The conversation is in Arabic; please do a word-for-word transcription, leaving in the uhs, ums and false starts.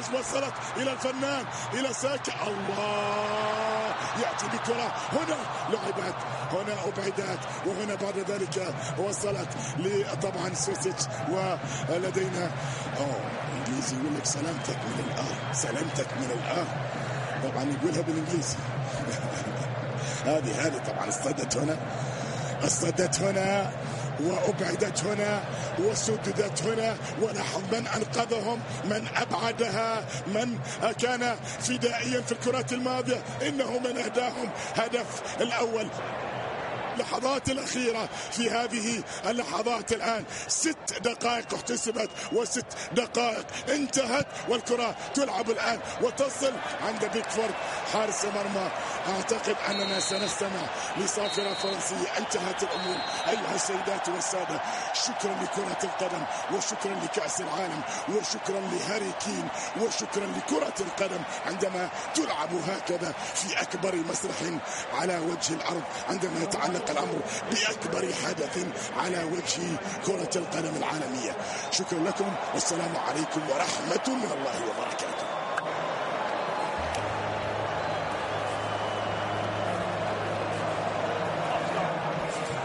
جوميز وصلت إلى الفنان إلى ساكا، الله يأتي بكرة هنا لعبت هنا أبعدت وهنا بعد ذلك وصلت لطبعا سوسيتش. ولدينا أوه إنجليزي يقول لك سلامتك من الآن سلامتك من الآن، طبعا يقولها بالإنجليزي. هذه هذه طبعا اصطدت هنا اصطدت هنا وأبعدت هنا وسددت هنا، ولاحظ من أنقذهم من أبعدها من كان فدائيا في الكرات الماضية، إنه من أهداهم هدف الأول. اللحظات الأخيرة في هذه اللحظات الآن ست دقائق احتسبت وست دقائق انتهت، والكرة تلعب الآن وتصل عند بيكفورد حارس المرمى. أعتقد أننا سنستمع لصافرة فرنسية. انتهت الأمور أيها السيدات والسادة. شكرا لكرة القدم وشكرا لكأس العالم وشكرا لهاري كين وشكرا لكرة القدم عندما تلعب هكذا في أكبر مسرح على وجه الأرض، عندما يتعلق الأمر بأكبر حدث على وجه كرة القدم العالمية. شكرا لكم والسلام عليكم ورحمة الله وبركاته.